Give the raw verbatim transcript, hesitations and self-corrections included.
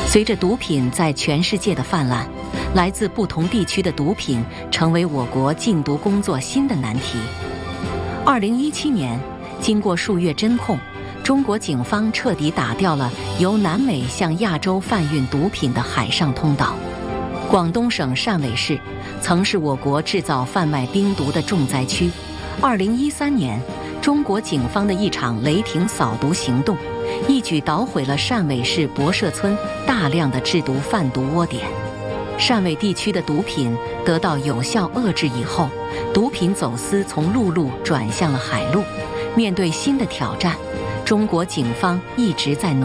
随着毒品在全世界的泛滥，来自不同地区的毒品成为我国禁毒工作新的难题。二零一七年，经过数月侦控，中国警方彻底打掉了由南美向亚洲贩运毒品的海上通道。广东省汕尾市曾是我国制造贩卖冰毒的重灾区。二零一三年，中国警方的一场雷霆扫毒行动，一举捣毁了汕尾市博社村大量的制毒贩毒窝点。汕尾地区的毒品得到有效遏制以后，毒品走私从陆路转向了海路。面对新的挑战，中国警方一直在努